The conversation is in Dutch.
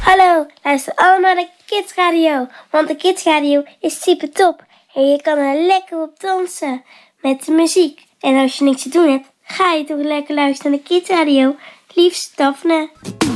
Hallo, luister allemaal naar Kids Radio, want de Kids Radio is super top. En je kan er lekker op dansen met de muziek. En als je niks te doen hebt, ga je toch lekker luisteren naar de Kids Radio. Liefst Daphne.